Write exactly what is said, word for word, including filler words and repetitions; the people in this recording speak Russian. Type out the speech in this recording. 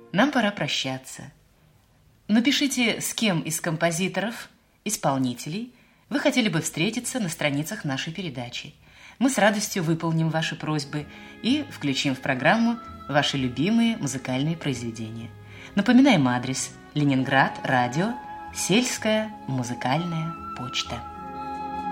нам пора прощаться. Напишите, с кем из композиторов, исполнителей вы хотели бы встретиться на страницах нашей передачи. Мы с радостью выполним ваши просьбы и включим в программу ваши любимые музыкальные произведения. Напоминаем адрес: Ленинград, радио, Сельская музыкальная почта.